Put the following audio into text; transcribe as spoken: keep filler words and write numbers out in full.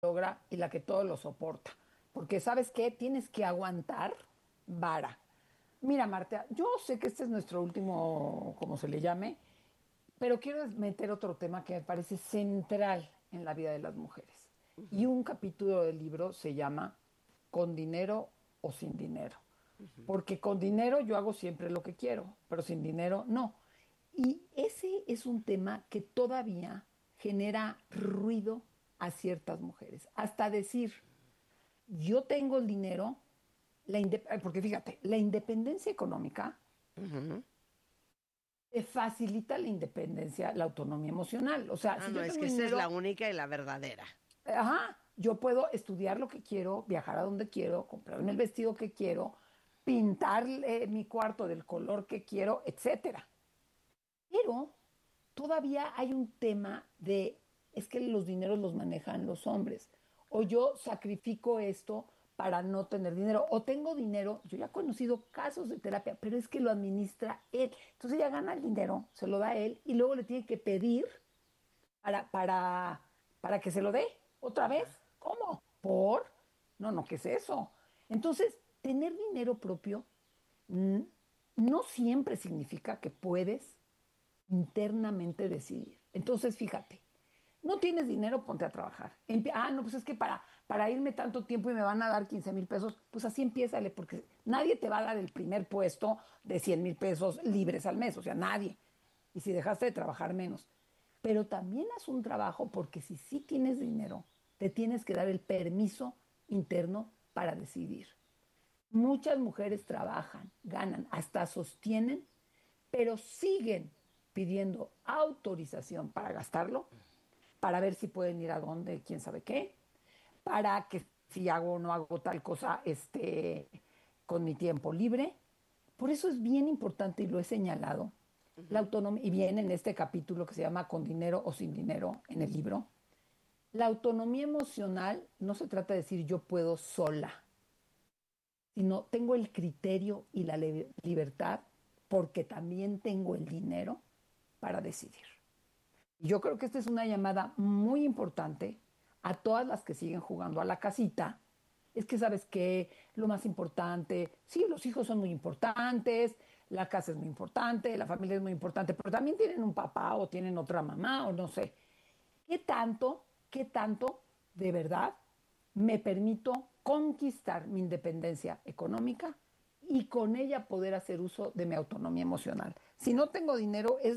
logra y la que todo lo soporta. Porque ¿sabes qué? Tienes que aguantar vara. Mira, Marta, yo sé que este es nuestro último, como se le llame, pero quiero meter otro tema que me parece central en la vida de las mujeres. Y un capítulo del libro se llama Con dinero o sin dinero. Porque con dinero yo hago siempre lo que quiero, pero sin dinero no. Y ese es un tema que todavía genera ruido a ciertas mujeres. Hasta decir, yo tengo el dinero, la inde- eh, porque fíjate, la independencia económica Ujú. te facilita la independencia, la autonomía emocional. O sea, Ah, si no, yo es tengo que esta es la dinero, única y la verdadera. ajá, yo puedo estudiar lo que quiero, viajar a donde quiero, comprarme el vestido que quiero, pintar eh, mi cuarto del color que quiero, etcétera. Pero todavía hay un tema de, es que los dineros los manejan los hombres. O yo sacrifico esto para no tener dinero. O tengo dinero, yo ya he conocido casos de terapia, pero es que lo administra él. Entonces ella gana el dinero, se lo da a él y luego le tiene que pedir para, para, para que se lo dé otra vez. Ajá. ¿Cómo? ¿Por? No, no, ¿qué es eso? Entonces, tener dinero propio mm, no siempre significa que puedes internamente decidir. Entonces, fíjate, no tienes dinero, ponte a trabajar. Empie- ah, no, pues es que para, para irme tanto tiempo y me van a dar quince mil pesos, pues así empiézale, porque nadie te va a dar el primer puesto de cien mil pesos libres al mes, o sea, nadie. Y si dejaste de trabajar menos. Pero también haz un trabajo porque si sí tienes dinero, te tienes que dar el permiso interno para decidir. Muchas mujeres trabajan, ganan, hasta sostienen, pero siguen pidiendo autorización para gastarlo, para ver si pueden ir a dónde, quién sabe qué, para que si hago o no hago tal cosa este, con mi tiempo libre. Por eso es bien importante, y lo he señalado, la Ujú. autonomía, y viene en este capítulo que se llama Con dinero o sin dinero en el libro, la autonomía emocional no se trata de decir yo puedo sola, sino tengo el criterio y la li- libertad porque también tengo el dinero para decidir. Y yo creo que esta es una llamada muy importante a todas las que siguen jugando a la casita. Es que sabes que lo más importante, sí, los hijos son muy importantes, la casa es muy importante, la familia es muy importante, pero también tienen un papá o tienen otra mamá o no sé. ¿Qué tanto, qué tanto de verdad me permito conquistar mi independencia económica y con ella poder hacer uso de mi autonomía emocional? Si no tengo dinero, es